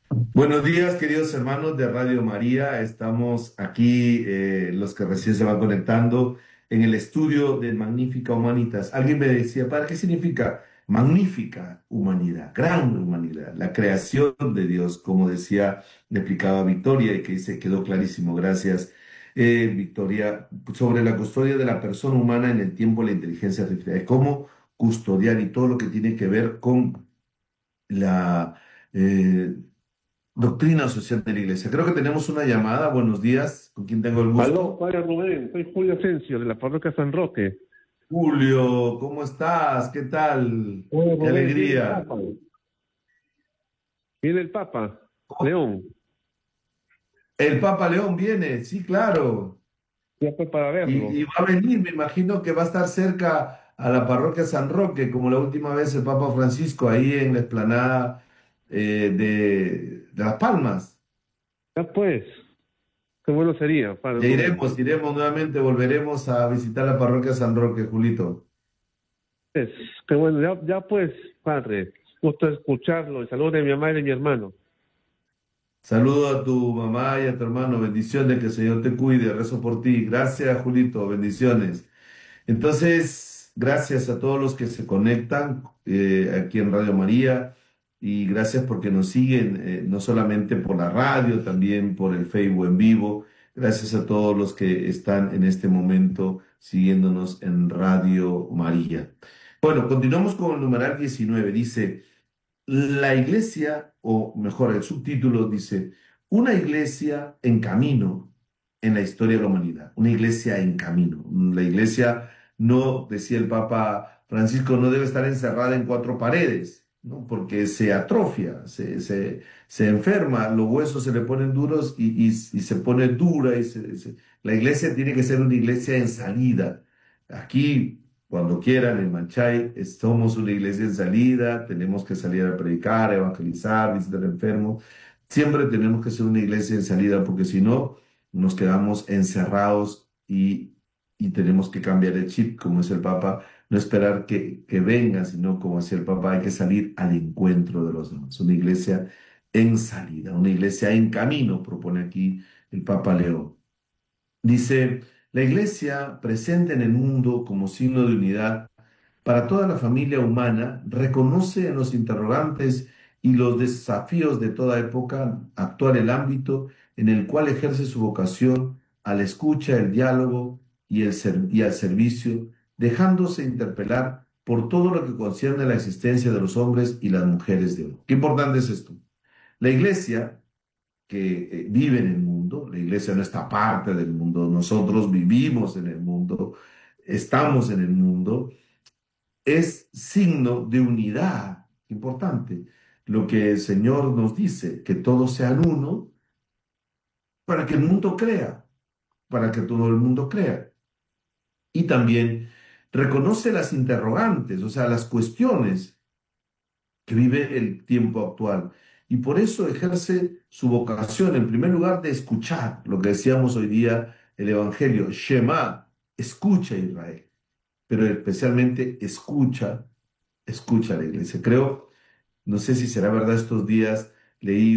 Buenos días, queridos hermanos de Radio María. Estamos aquí, los que recién se van conectando, en el estudio de Magnífica Humanitas. Alguien me decía, ¿para qué significa magnífica humanidad, gran humanidad? La creación de Dios, como decía, le explicaba Victoria y que se quedó clarísimo. Gracias, Victoria, sobre la custodia de la persona humana en el tiempo, la inteligencia artificial, cómo custodiar y todo lo que tiene que ver con la... eh, doctrina social de la Iglesia. Creo que tenemos una llamada. Buenos días. ¿Con quién tengo el Aló, gusto? padre Rubén, soy Julio Asensio de la parroquia San Roque. Julio, ¿cómo estás? ¿Qué tal? Padre Qué Rubén, alegría. viene el Papa, León, El Papa León viene, sí, claro. ya fue para verlo. Y va a venir, me imagino que va a estar cerca a la parroquia San Roque, como la última vez el Papa Francisco, ahí en la explanada de Las Palmas. Ya pues, qué bueno sería, padre Ya Rubén. iremos nuevamente, volveremos a visitar la parroquia San Roque, Julito. Es, qué bueno, ya pues, padre, gusto escucharlo y saludos de mi madre y mi hermano. Saludo a tu mamá y a tu hermano. Bendiciones, que el Señor te cuide. Rezo por ti. Gracias, Julito. Bendiciones. Entonces, gracias a todos los que se conectan aquí en Radio María y gracias porque nos siguen no solamente por la radio, también por el Facebook en vivo. Gracias a todos los que están en este momento siguiéndonos en Radio María. Bueno, continuamos con el numeral 19. Dice... La iglesia, o mejor, el subtítulo dice, una iglesia en camino en la historia de la humanidad, una iglesia en camino. La iglesia no, decía el Papa Francisco, no debe estar encerrada en cuatro paredes, ¿no? Porque se atrofia, se enferma, los huesos se le ponen duros y se pone dura. La iglesia tiene que ser una iglesia en salida. Aquí cuando quieran, en Manchay, somos una iglesia en salida, tenemos que salir a predicar, a evangelizar, visitar enfermos. Siempre tenemos que ser una iglesia en salida, porque si no, nos quedamos encerrados y tenemos que cambiar el chip, como es el Papa, no esperar que venga, sino como decía el Papa, hay que salir al encuentro de los demás. Una iglesia en salida, una iglesia en camino, propone aquí el Papa León. Dice, la iglesia presente en el mundo como signo de unidad para toda la familia humana, reconoce en los interrogantes y los desafíos de toda época actual el ámbito en el cual ejerce su vocación a la escucha, el diálogo y al servicio, dejándose interpelar por todo lo que concierne a la existencia de los hombres y las mujeres de hoy. Qué importante es esto. La iglesia que vive en el mundo, la iglesia no está aparte del mundo, nosotros vivimos en el mundo, estamos en el mundo, es signo de unidad. Importante. Lo que el Señor nos dice, que todos sean uno para que el mundo crea, para que todo el mundo crea. Y también reconoce las interrogantes, o sea, las cuestiones que vive el tiempo actual. Y por eso ejerce su vocación, en primer lugar, de escuchar lo que decíamos hoy día, el Evangelio, Shema, escucha Israel, pero especialmente escucha a la iglesia. Creo, no sé si será verdad, estos días leí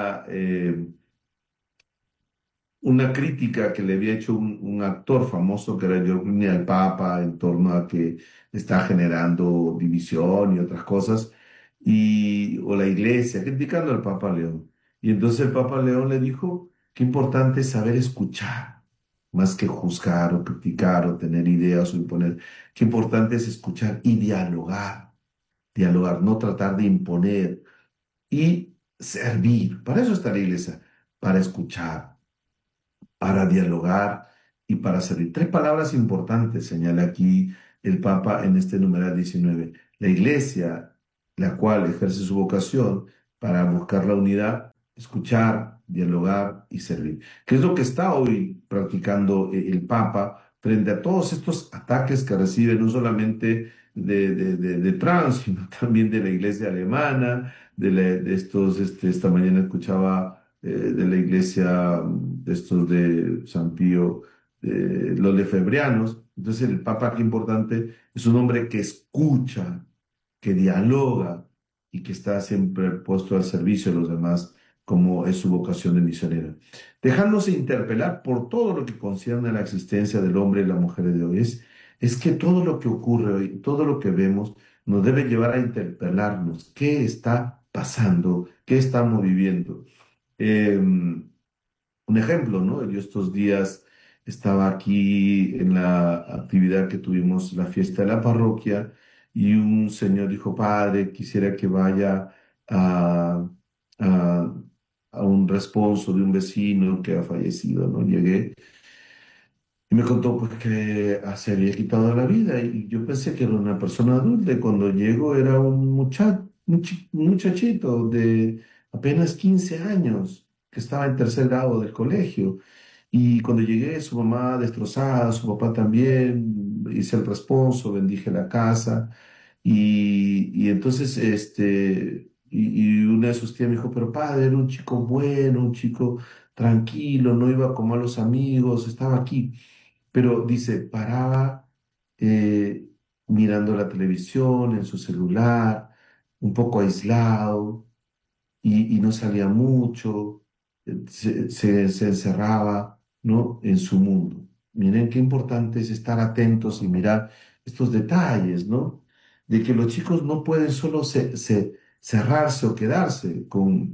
una crítica que le había hecho un actor famoso que era George Clooney al Papa en torno a que está generando división y otras cosas, o la iglesia, criticando al Papa León. Y entonces el Papa León le dijo, qué importante es saber escuchar, más que juzgar o criticar o tener ideas o imponer. Qué importante es escuchar y dialogar, no tratar de imponer y servir. Para eso está la iglesia, para escuchar, para dialogar y para servir. Tres palabras importantes señala aquí el Papa en este numeral 19. La iglesia, la cual ejerce su vocación para buscar la unidad, escuchar, dialogar y servir. ¿Qué es lo que está hoy practicando el Papa frente a todos estos ataques que recibe no solamente de Trump, sino también de la iglesia alemana, de estos, esta mañana escuchaba de la iglesia de estos de San Pío, los lefebrianos? Entonces el Papa, qué importante, es un hombre que escucha, que dialoga y que está siempre puesto al servicio de los demás como es su vocación de misionera. Dejándose interpelar por todo lo que concierne a la existencia del hombre y la mujer de hoy. Es que todo lo que ocurre hoy, todo lo que vemos, nos debe llevar a interpelarnos. ¿Qué está pasando? ¿Qué estamos viviendo? Un ejemplo, ¿no? Yo estos días estaba aquí en la actividad que tuvimos, la fiesta de la parroquia, y un señor dijo, padre, quisiera que vaya a, a, a un responso de un vecino que ha fallecido, ¿no? Llegué y me contó pues que se había quitado la vida y yo pensé que era una persona adulta y cuando llego era un un muchachito de apenas 15 años que estaba en tercer grado del colegio. Y cuando llegué, su mamá destrozada, su papá también, hice el responso, bendije la casa. Y entonces, y una de sus tías me dijo, pero padre, era un chico bueno, un chico tranquilo, no iba como a los amigos, estaba aquí. Pero dice, paraba eh, mirando la televisión, en su celular, un poco aislado y no salía mucho, se encerraba, ¿no? En su mundo. Miren qué importante es estar atentos y mirar estos detalles, ¿no? De que los chicos no pueden solo cerrarse o quedarse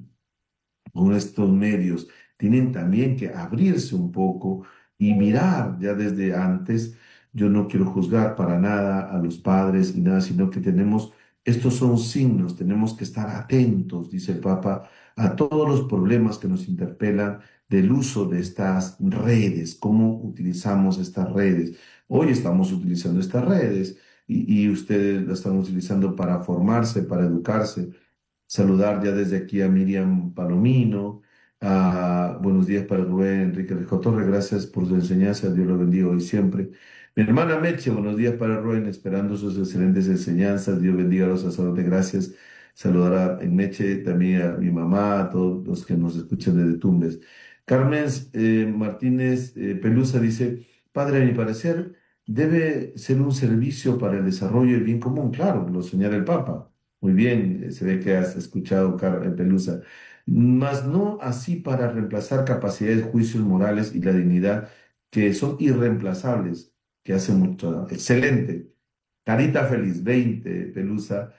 con estos medios. Tienen también que abrirse un poco y mirar ya desde antes. Yo no quiero juzgar para nada a los padres y nada, sino que estos son signos, tenemos que estar atentos, dice el Papa, a todos los problemas que nos interpelan del uso de estas redes, cómo utilizamos estas redes. Hoy estamos utilizando estas redes y ustedes las están utilizando para formarse, para educarse. Saludar ya desde aquí a Miriam Palomino. Buenos días para Rubén Enrique Rijo Torre. Gracias por su enseñanza. Dios lo bendiga hoy y siempre. Mi hermana Meche, buenos días para Rubén, esperando sus excelentes enseñanzas. Dios bendiga a los sacerdotes. Gracias. Saludar a en Meche, también a mi mamá, a todos los que nos escuchan desde Tumbes. Carmen Martínez Pelusa dice, Padre, a mi parecer, debe ser un servicio para el desarrollo y el bien común. Claro, lo señala el Papa. Muy bien, se ve que has escuchado, Pelusa. Mas no así para reemplazar capacidades, juicios morales y la dignidad que son irreemplazables, que hace mucho. Excelente. Carita feliz, 20 Pelusa.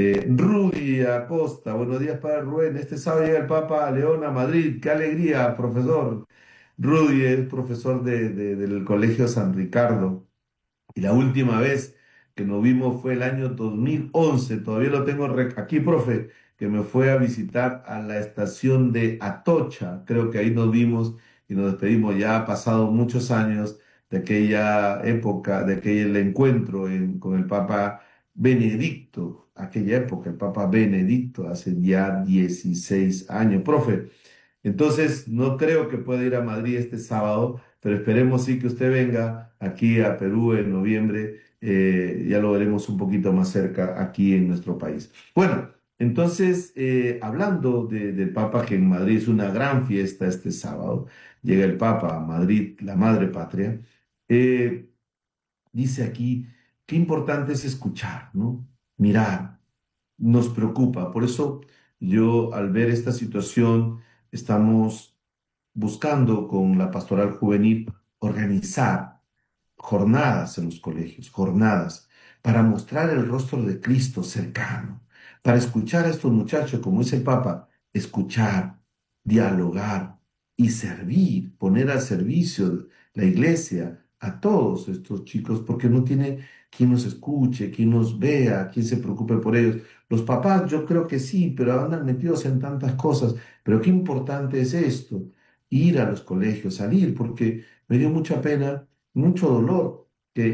Rudy Acosta, buenos días para Rubén. Este sábado llega el Papa a León a Madrid. Qué alegría, profesor. Rudy es profesor del Colegio San Ricardo. Y la última vez que nos vimos fue el año 2011. Todavía lo tengo aquí, profe, que me fue a visitar a la estación de Atocha. Creo que ahí nos vimos y nos despedimos. Ya ha pasado muchos años de aquella época, de aquel encuentro con el Papa Benedicto. Aquella época, el Papa Benedicto, hace ya 16 años. Profe, entonces, no creo que pueda ir a Madrid este sábado, pero esperemos sí que usted venga aquí a Perú en noviembre. Ya lo veremos un poquito más cerca aquí en nuestro país. Bueno, entonces, hablando del Papa, que en Madrid es una gran fiesta este sábado, llega el Papa a Madrid, la madre patria, eh, dice aquí, qué importante es escuchar, ¿no? Mirar, nos preocupa. Por eso yo al ver esta situación estamos buscando con la pastoral juvenil organizar jornadas en los colegios, jornadas para mostrar el rostro de Cristo cercano, para escuchar a estos muchachos, como dice el Papa, escuchar, dialogar y servir, poner al servicio la iglesia a todos estos chicos, porque no tiene quien nos escuche, quien nos vea, quien se preocupe por ellos. Los papás, yo creo que sí, pero andan metidos en tantas cosas. Pero qué importante es esto, ir a los colegios, salir, porque me dio mucha pena, mucho dolor, que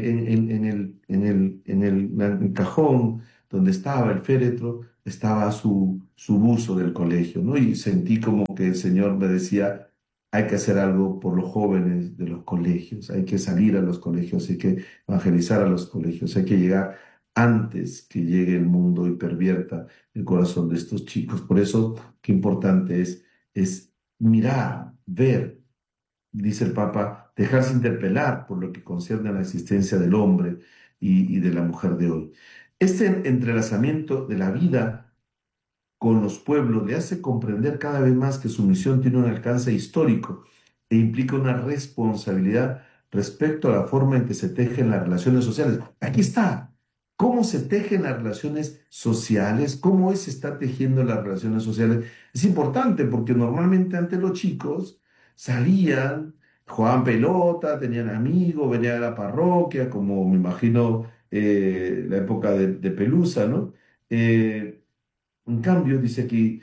en el cajón donde estaba el féretro estaba su buzo del colegio, ¿no? Y sentí como que el Señor me decía, hay que hacer algo por los jóvenes de los colegios, hay que salir a los colegios, hay que evangelizar a los colegios, hay que llegar antes que llegue el mundo y pervierta el corazón de estos chicos. Por eso, qué importante es mirar, ver, dice el Papa, dejarse interpelar por lo que concierne a la existencia del hombre y de la mujer de hoy. Este entrelazamiento de la vida con los pueblos, le hace comprender cada vez más que su misión tiene un alcance histórico e implica una responsabilidad respecto a la forma en que se tejen las relaciones sociales. Aquí está. ¿Cómo se tejen las relaciones sociales? ¿Cómo se está tejiendo las relaciones sociales? Es importante porque normalmente antes los chicos salían, jugaban pelota, tenían amigos, venían a la parroquia, como me imagino la época de Pelusa, ¿no? En cambio, dice aquí,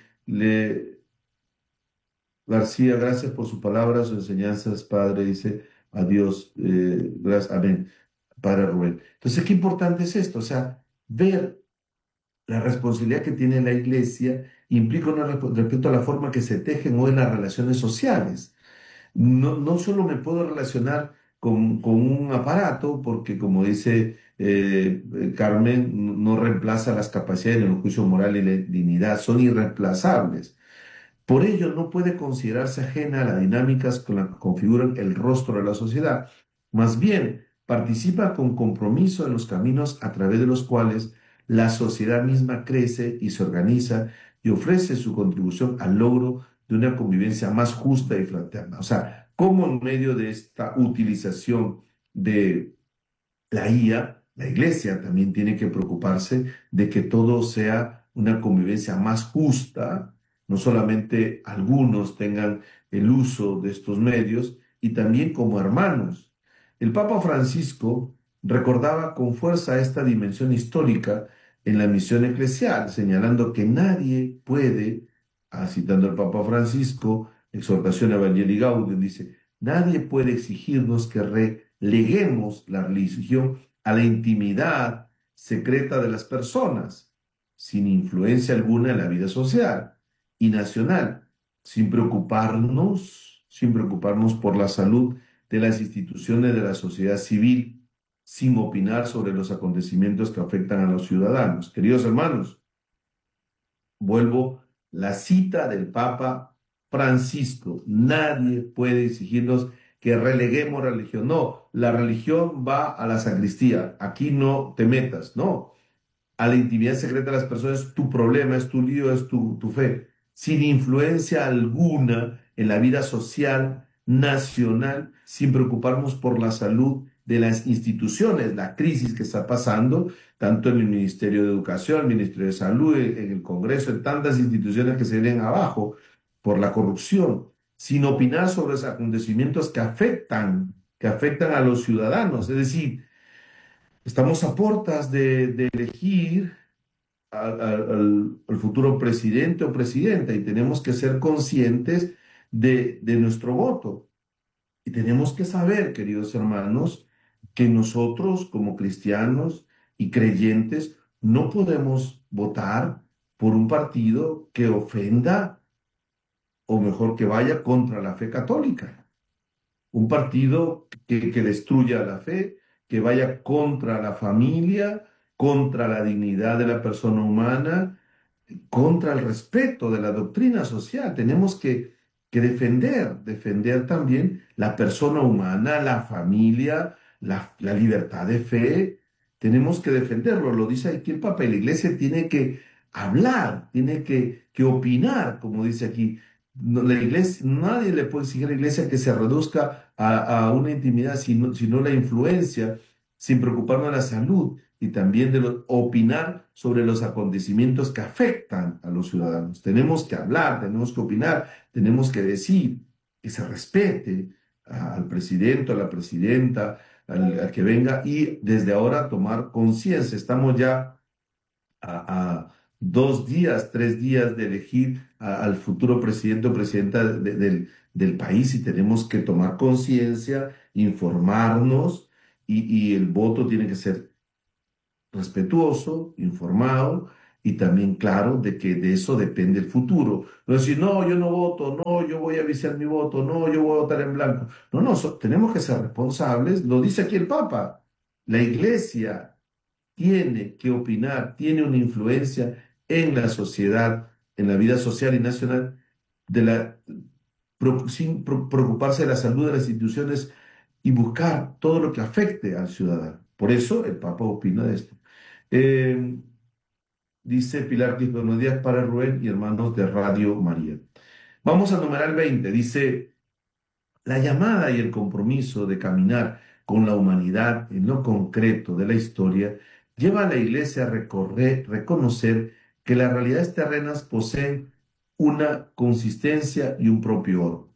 García, gracias por su palabra, sus enseñanzas, Padre, dice, adiós, gracias, amén, Padre Rubén. Entonces, qué importante es esto, o sea, ver la responsabilidad que tiene la iglesia implica respecto a la forma que se tejen hoy las relaciones sociales. No solo me puedo relacionar con un aparato, porque como dice Carmen, no reemplaza las capacidades del juicio moral y la dignidad, son irreemplazables. Por ello, no puede considerarse ajena a las dinámicas con las que configuran el rostro de la sociedad. Más bien, participa con compromiso en los caminos a través de los cuales la sociedad misma crece y se organiza y ofrece su contribución al logro de una convivencia más justa y fraterna. O sea, cómo en medio de esta utilización de la IA, la iglesia también tiene que preocuparse de que todo sea una convivencia más justa, no solamente algunos tengan el uso de estos medios, y también como hermanos. El Papa Francisco recordaba con fuerza esta dimensión histórica en la misión eclesial, señalando que nadie puede, citando al Papa Francisco, exhortación Evangelii Gaudium, dice, nadie puede exigirnos que releguemos la religión a la intimidad secreta de las personas, sin influencia alguna en la vida social y nacional, sin preocuparnos por la salud de las instituciones de la sociedad civil, sin opinar sobre los acontecimientos que afectan a los ciudadanos. Queridos hermanos, vuelvo la cita del Papa Francisco. Nadie puede exigirnos que releguemos religión. No, la religión va a la sacristía. Aquí no te metas. No, a la intimidad secreta de las personas es tu problema, es tu lío, es tu fe, sin influencia alguna en la vida social, nacional, sin preocuparnos por la salud de las instituciones, la crisis que está pasando, tanto en el Ministerio de Educación, el Ministerio de Salud, en el Congreso, en tantas instituciones que se ven abajo por la corrupción, sin opinar sobre los acontecimientos que afectan a los ciudadanos. Es decir, estamos a puertas de elegir al futuro presidente o presidenta y tenemos que ser conscientes de nuestro voto. Y tenemos que saber, queridos hermanos, que nosotros como cristianos y creyentes no podemos votar por un partido que ofenda o mejor que vaya contra la fe católica. Un partido que destruya la fe, que vaya contra la familia, contra la dignidad de la persona humana, contra el respeto de la doctrina social. Tenemos que defender también la persona humana, la familia, la libertad de fe. Tenemos que defenderlo. Lo dice aquí el Papa y la Iglesia tiene que hablar, tiene que opinar, como dice aquí. La iglesia, nadie le puede exigir a la iglesia que se reduzca a una intimidad, sino la influencia, sin preocuparnos de la salud y también opinar sobre los acontecimientos que afectan a los ciudadanos. Tenemos que hablar, tenemos que opinar, tenemos que decir que se respete al presidente, a la presidenta, al que venga y desde ahora tomar conciencia. Estamos ya a 2 días, 3 días de elegir al futuro presidente o presidenta del país y tenemos que tomar conciencia, informarnos y el voto tiene que ser respetuoso, informado y también claro de que de eso depende el futuro. No decir, no, yo no voto, no, yo voy a viciar mi voto, no, yo voy a votar en blanco. No, no, tenemos que ser responsables, lo dice aquí el Papa. La iglesia tiene que opinar, tiene una influencia en la sociedad, en la vida social y nacional, sin preocuparse de la salud de las instituciones y buscar todo lo que afecte al ciudadano. Por eso el Papa opina de esto. Eh, dice Pilar Quispe, buenos días para Rubén y hermanos de Radio María. Vamos al numeral 20, dice, la llamada y el compromiso de caminar con la humanidad en lo concreto de la historia lleva a la Iglesia a reconocer que las realidades terrenas poseen una consistencia y un propio orden.